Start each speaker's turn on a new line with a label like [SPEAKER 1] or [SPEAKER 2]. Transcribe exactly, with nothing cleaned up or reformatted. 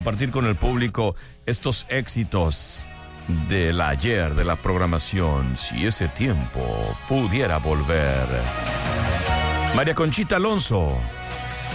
[SPEAKER 1] Compartir con el público estos éxitos del ayer, de la programación, si ese tiempo pudiera volver. María Conchita Alonso.